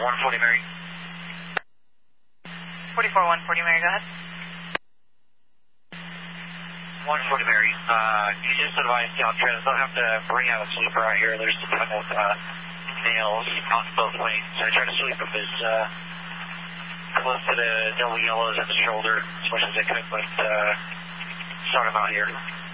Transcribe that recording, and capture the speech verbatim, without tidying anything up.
one forty Mary. forty-four one forty Mary, go ahead. one forty Mary. Uh, you just advised Caltrans don't have to bring out a sleeper out here. There's a ton of uh, nails on both lanes. I try to sweep them as uh, close to the double yellows at the shoulder as much as I could, but uh, start them out here.